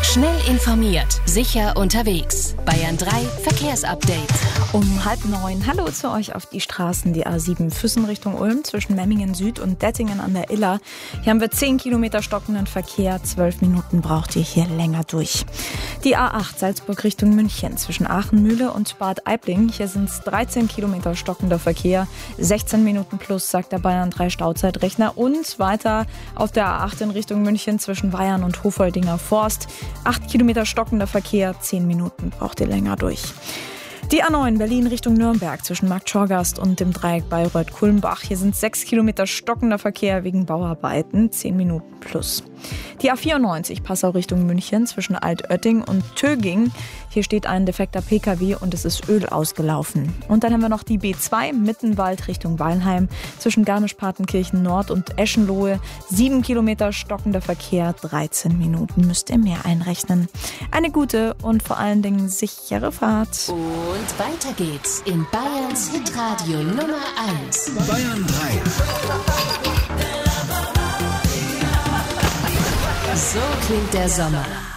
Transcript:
Schnell informiert, sicher unterwegs. Bayern 3 Verkehrsupdate. Um 8:30. Hallo zu euch auf die Straßen. Die A7 Füssen Richtung Ulm zwischen Memmingen Süd und Dettingen an der Iller. Hier haben wir 10 Kilometer stockenden Verkehr. 12 Minuten braucht ihr hier länger durch. Die A8 Salzburg Richtung München zwischen Aachen-Mühle und Bad Aibling. Hier sind es 13 Kilometer stockender Verkehr. 16 Minuten plus, sagt der Bayern 3 Stauzeitrechner. Und weiter auf der A8 in Richtung München zwischen Weyarn und Hofoldinger Forst. 8 Kilometer stockender Verkehr. 10 Minuten braucht ihr länger durch. Die A9 Berlin Richtung Nürnberg zwischen Marktschorgast und dem Dreieck Bayreuth-Kulmbach. Hier sind 6 Kilometer stockender Verkehr wegen Bauarbeiten, 10 Minuten plus. Die A94 Passau Richtung München zwischen Altötting und Töging. Hier steht ein defekter Pkw und es ist Öl ausgelaufen. Und dann haben wir noch die B2 Mittenwald Richtung Weilheim zwischen Garmisch-Partenkirchen Nord und Eschenlohe. 7 Kilometer stockender Verkehr, 13 Minuten müsst ihr mehr einrechnen. Eine gute und vor allen Dingen sichere Fahrt. Und weiter geht's in Bayerns Hitradio Nummer 1. Bayern 3. So klingt der Sommer.